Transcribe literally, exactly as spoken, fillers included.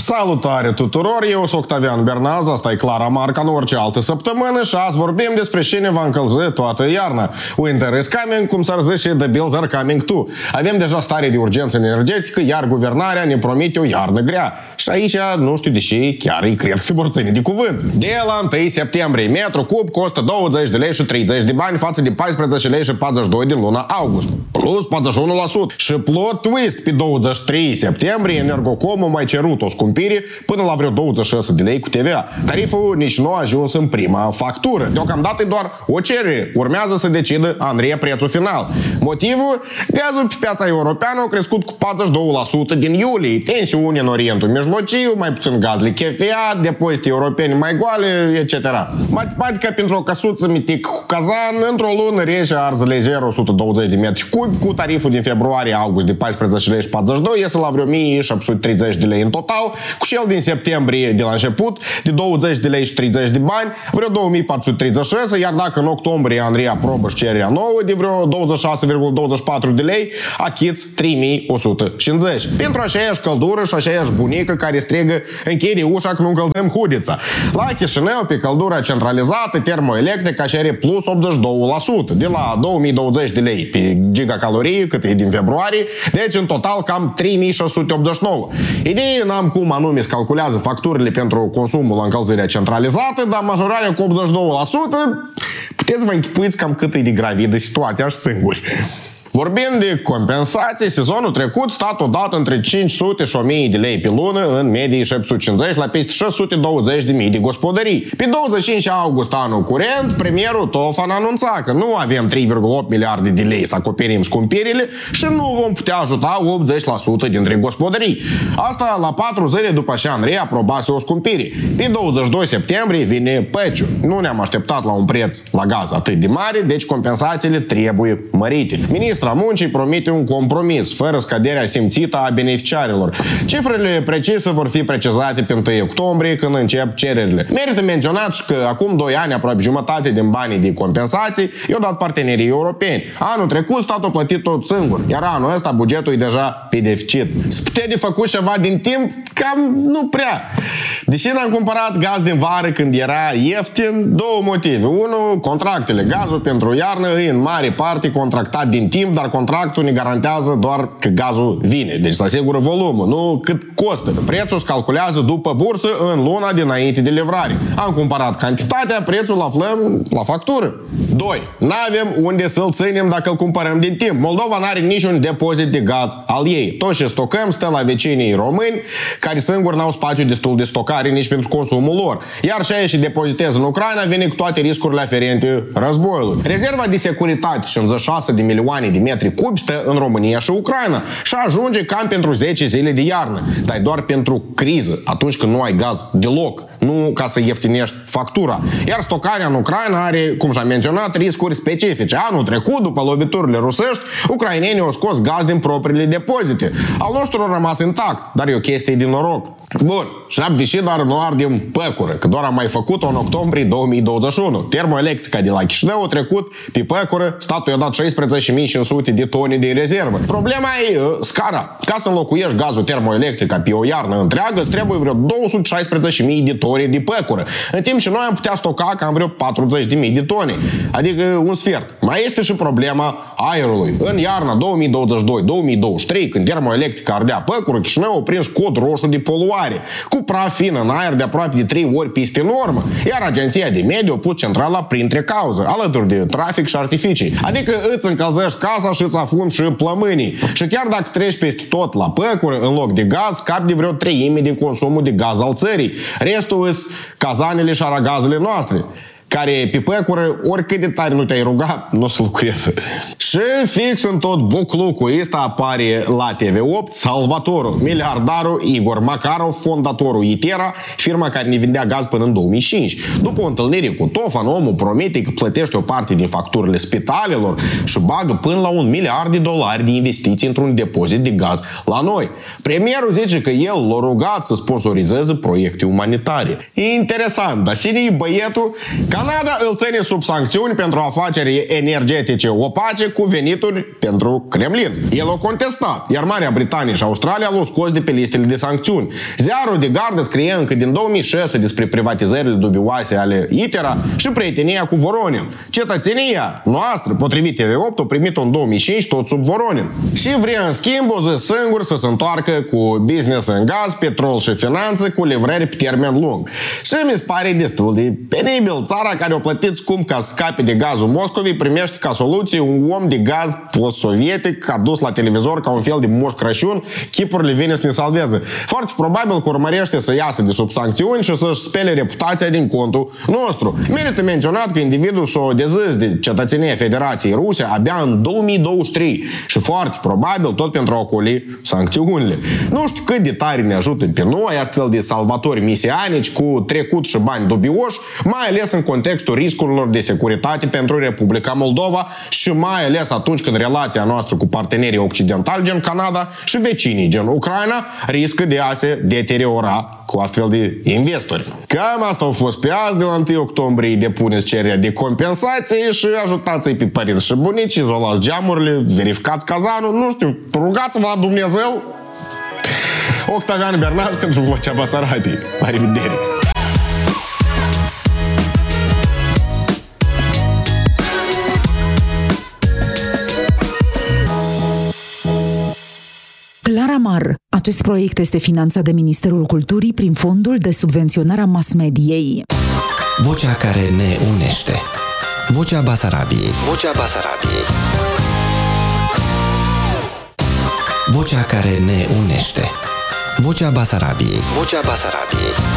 Salutare tuturor, eu sunt Octavian Bernaz, asta e Clara Marca în orice altă săptămână și azi vorbim despre cine va încălzi toată iarna. Winter is coming, cum s-ar zice, the bills are coming too. Avem deja stare de urgență energetică, iar guvernarea ne promite o iarnă grea. Și aici, nu știu de ce, chiar îi cred că se vor ține de cuvânt. De la întâi septembrie, metru cub costă douăzeci de lei și treizeci de bani față de paisprezece lei și patruzeci și doi din luna august, plus patruzeci și unu la sută. Și plot twist, pe douăzeci și trei septembrie, Energocomul mai cerut o scumpire până la vreo douăzeci și șase de lei cu T V A. Tariful nici nu a ajuns în prima factură. Deocamdată e doar o cerere. Urmează să decidă Andrei prețul final. Motivul? Gazul pe piața europeană a crescut cu patruzeci și doi la sută din iulie. Tensiuni în Orientul Mijlociu, mai puțin gaz lichefiat, depozite europene mai goale, et cetera. Matematica pentru o căsuță mitic cu cazan, într-o lună rece arză lejer o sută douăzeci de metri cubi, cu tariful din februarie-august de paisprezece lei și patruzeci și doi, iese la vreo o mie șapte sute treizeci de lei în total, cu cel din septembrie de la început, de douăzeci de lei și treizeci de bani, vreo două mii patru sute treizeci și șase, iar dacă în octombrie Andrei aprobă și cererea nouă de vreo douăzeci și șase virgulă douăzeci și patru de lei, achiți trei mii o sută cincizeci. Pentru aceeași căldură și aceeași bunică care strigă închide ușa că nu încălzăm hudița. La Chișinău, pe căldura centralizată, termoelectrica cere plus optzeci și doi la sută, de la două mii douăzeci de lei pe gigacalorie, cât e din februarie, deci în total cam trei mii șase sute optzeci și nouă. Ideea n-am cum anume se calculează facturile pentru consumul la încălzirea centralizată, dar majorarea cu optzeci și doi la sută, puteți vă închipuiți cam cât e de gravidă situația și singuri. Vorbind de compensații, sezonul trecut stat odată între cinci sute și o mie de lei pe lună, în medie șapte sute cincizeci la peste șase sute douăzeci de mii de gospodării. Pe douăzeci și cinci august anul curent, premierul Tofan anunța că nu avem trei virgulă opt miliarde de lei să acoperim scumpirile și nu vom putea ajuta optzeci la sută dintre gospodării. Asta la patru zile după ce Andrei aprobase o scumpire. Pe douăzeci și doi septembrie vine peciu. Nu ne-am așteptat la un preț la gaz atât de mare, deci compensațiile trebuie mărite. Ministrul Muncii promite un compromis, fără scăderea simțită a beneficiarilor. Cifrele precise vor fi precizate pe întâi octombrie, când încep cererile. Merită menționat și că acum doi ani, aproape jumătate din banii de compensații, i-au dat partenerii europeni. Anul trecut statul a plătit tot singur, iar anul ăsta bugetul e deja pe deficit. Se putea de făcut ceva din timp? Cam nu prea. Deși n-am cumpărat gaz din vară când era ieftin, două motive. Unu, contractele. Gazul pentru iarnă e în mare parte contractat din timp, dar contractul ne garantează doar că gazul vine. Deci se asigură volumul, nu cât costă. Prețul se calculează după bursă în luna dinainte de livrare. Am cumpărat cantitatea, prețul aflăm la factură. doi. N-avem unde să-l ținem dacă îl cumpărăm din timp. Moldova n-are niciun depozit de gaz al ei. Tot ce stocăm stă la vecinii români, care singuri n-au spațiu destul de stocare nici pentru consumul lor. Iar ce și depozitez în Ucraina vine cu toate riscurile aferente războiului. Rezerva de securitate, cincizeci și șase de milioane de metri cubi, stă în România și Ucraina și ajunge cam pentru zece zile de iarnă, dar doar pentru criză, atunci când nu ai gaz deloc, nu ca să ieftinești factura. Iar stocarea în Ucraina are, cum și-am menționat, riscuri specifice. Anul trecut, după loviturile rusești, ucrainenii au scos gaz din propriile depozite. Al nostru a rămas intact, dar e o chestie de noroc. Bun, șapte și dar nu ardem păcură, că doar am mai făcut-o în octombrie două mii douăzeci și unu. Termoelectrica de la Chișinău a trecut pe păcură, statul i-a dat șaisprezece mii cinci sute de tone de rezervă. Problema e uh, scara. Ca să înlocuiești gazul termoelectric pe o iarnă întreagă, îți trebuie vreo două sute șaisprezece mii de tone de păcură, în timp ce noi am putea stoca cam vreo patruzeci de mii de tone, adică un sfert. Mai este și problema aerului. În iarna două mii douăzeci și doi două mii douăzeci și trei, când termoelectrica ardea păcură, Chișinău a prins cod roșu de poluare, cu praf fin în aer de aproape de trei ori peste normă, iar Agenția de Mediu a pus centrala printre cauze, alături de trafic și artificii. Adică îți încălzești casa și îți afunzi și plămânii. Și chiar dacă treci peste tot la păcură, în loc de gaz, capi de vreo treime din consumul de gaz al țării. Restul îs cazanele și aragazele noastre, care pe păcură, oricât de tare nu te-ai rugat, nu o să lucreze. Și fix în tot buclucul ăsta apare la T V opt salvatorul, miliardarul Igor Makarov, fondatorul Itera, firma care ne vindea gaz până în două mii cinci. După o întâlnire cu Tofan, omul promite că plătește o parte din facturile spitalelor și bagă până la un miliard de dolari de investiții într-un depozit de gaz la noi. Premierul zice că el l-a rugat să sponsorizeze proiecte umanitare. E interesant, dar cine e băietul? Cam Canada îl ține sub sancțiuni pentru afaceri energetice opace cu venituri pentru Kremlin. El o contestat, iar Marea Britanie și Australia l-au scos de pe listele de sancțiuni. Ziarul The Guardian scrie încă din două mii șase despre privatizările dubioase ale ITER și prietenia cu Voronin. Cetățenia noastră, potrivit T V opt, a primit-o în două mii cinci tot sub Voronin. Și vrea în schimb o zi singur să se întoarcă cu business în gaz, petrol și finanțe cu livrări pe termen lung. Și mi se pare destul de penibil. Țara care a plătit scump ca să scape de gazul Moscovei primește ca soluție un om de gaz post-sovietic adus la televizor ca un fel de Moș Crăciun, chipurile vine să ne salveze. Foarte probabil că urmărește să iasă de sub sancțiuni și să-și spele reputația din contul nostru. Merită menționat că individul s-a dezis de cetățenia Federației Ruse abia în două mii douăzeci și trei și foarte probabil tot pentru a ocoli sancțiunile. Nu știu cât de tare ne ajută pe noi astfel de salvatori misianici cu trecut și bani dubioși, mai ales în contextul riscurilor de securitate pentru Republica Moldova și mai ales atunci când relația noastră cu partenerii occidentali gen Canada și vecinii gen Ucraina riscă de a se deteriora cu astfel de investori. Cam asta a fost pe azi. De la întâi octombrie depuneți cererea de compensație și ajutați-i pe părinți și bunici, izolați geamurile, verificați cazanul, nu știu, rugați-vă la Dumnezeu. Octavian Bernaz pentru Vocea Basarabiei. La revedere! Claramar. Acest proiect este finanțat de Ministerul Culturii prin Fondul de Subvenționare a Mass-Mediei. Vocea care ne unește. Vocea Basarabiei. Vocea Basarabiei. Vocea care ne unește. Vocea Basarabiei. Vocea Basarabiei.